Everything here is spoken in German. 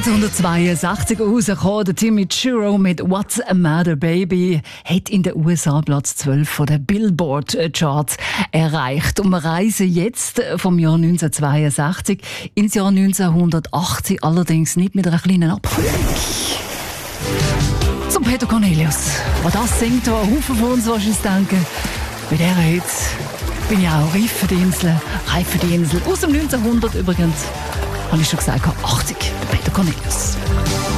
1962 rausgekommen, der Timmy Chiro mit «What's a Matter Baby» hat in den USA Platz 12 von der Billboard-Charts erreicht. Und wir reisen jetzt vom Jahr 1962 ins Jahr 1980, allerdings nicht mit einer kleinen Abkühlung. Zum Peter Cornelius. Was das singt, wo ein Haufen von uns wahrscheinlich denken, bei dieser heute bin ich auch reif für die Insel. Aus dem 1900 übrigens, habe ich schon gesagt, 80, Peter Cornelius.